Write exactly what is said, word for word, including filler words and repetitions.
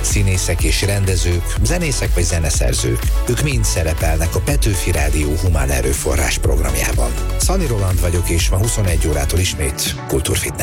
színészek és rendezők, zenészek vagy zeneszerzők. Ők mind szerepelnek a Petőfi Rádió Humán Erőforrás programjában. Szani Roland vagyok, és ma huszonegy órától ismét Kultúrfitness.